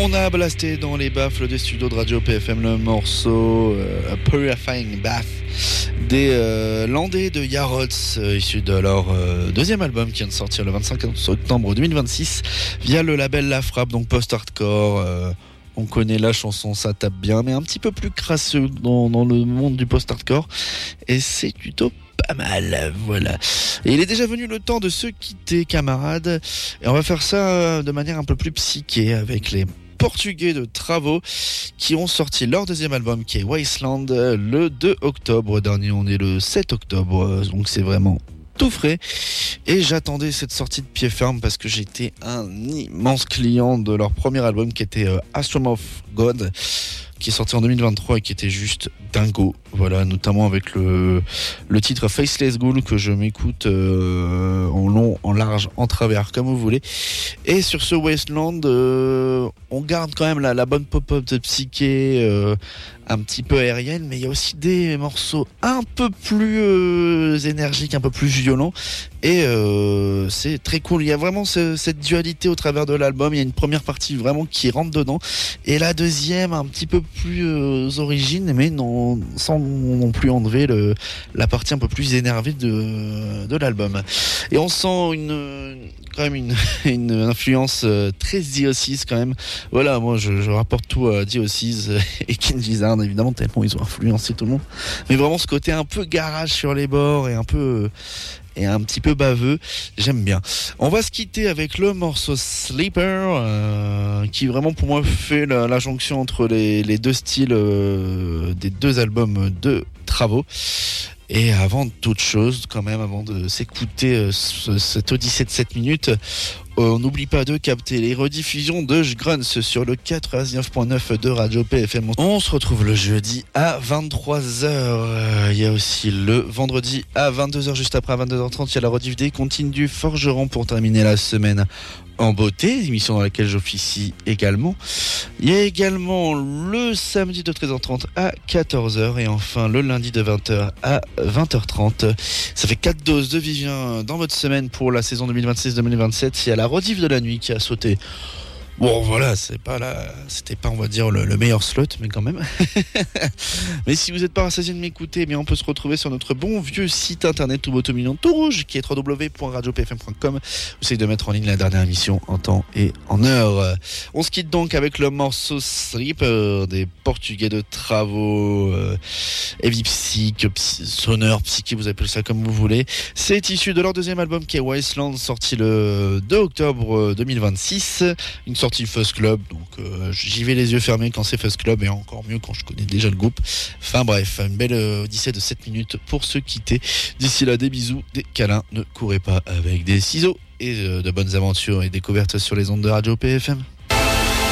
On a blasté dans les baffles des studios de Radio PFM le morceau A Purifying Bath des Landais de Yarots, issu de leur deuxième album qui vient de sortir le 25 octobre 2026 via le label La Frappe, donc post-hardcore. On connaît la chanson, ça tape bien, mais un petit peu plus crasseux dans le monde du post-hardcore. Et c'est plutôt pas mal, voilà. Et il est déjà venu le temps de se quitter, camarades. Et on va faire ça de manière un peu plus psyché avec les Portugais de Travo qui ont sorti leur deuxième album qui est Wasteland le 2 octobre dernier. On est le 7 octobre, donc c'est vraiment tout frais. Et j'attendais cette sortie de pied ferme parce que j'étais un immense client de leur premier album qui était Astrum of God, qui est sorti en 2023 et qui était juste dingo. Voilà, notamment avec le titre Faceless Ghoul que je m'écoute en long, en large, en travers, comme vous voulez. Et sur ce Wasteland, on garde quand même la bonne pop-up de psyché, un petit peu aérienne, mais il y a aussi des morceaux un peu plus énergiques, un peu plus violents. Et c'est très cool. Il y a vraiment cette dualité au travers de l'album. Il y a une première partie vraiment qui rentre dedans, et la deuxième un petit peu plus origine, mais non, sans non plus enlever la partie un peu plus énervée de l'album. Et on sent quand même une influence très Diocese quand même. Voilà, moi je rapporte tout à Diocese et King Gizzard évidemment, tellement ils ont influencé tout le monde. Mais vraiment ce côté un peu garage sur les bords et un petit peu baveux, j'aime bien. On va se quitter avec le morceau Sleeper, qui vraiment pour moi fait la jonction entre les deux styles des deux albums de Travo. Et avant toute chose, quand même, avant de s'écouter cette odyssée de 7 minutes, on n'oublie pas de capter les rediffusions de Jgrunts sur le 99.9 de Radio PFM. On se retrouve le jeudi à 23h. Il y a aussi le vendredi à 22h, juste après à 22h30, il y a la rediff des Comptines du Forgeron pour terminer la semaine en beauté, émission dans laquelle j'officie également. Il y a également le samedi de 13h30 à 14h et enfin le lundi de 20h à 20h30. Ça fait 4 doses de Vivien dans votre semaine pour la saison 2026-2027. Il y a la rediff de la nuit qui a sauté. Bon voilà, c'était pas on va dire le meilleur slot, mais quand même. Mais si vous n'êtes pas rassasié de m'écouter, eh bien on peut se retrouver sur notre bon vieux site internet tout beau tout mignon tout rouge qui est www.radiopfm.com. J'essaie de mettre en ligne la dernière émission en temps et en heure. On se quitte donc avec le morceau Sleeper des Portugais de Travo, heavy psych, sonore, psyché, vous appelez ça comme vous voulez. C'est issu de leur deuxième album qui est Wasteland, sorti le 2 octobre 2026. Une sortie Fuzz Club, donc j'y vais les yeux fermés quand c'est Fuzz Club et encore mieux quand je connais déjà le groupe. Enfin bref, une belle odyssée de 7 minutes pour se quitter. D'ici là, des bisous, des câlins, ne courez pas avec des ciseaux et de bonnes aventures et découvertes sur les ondes de Radio PFM.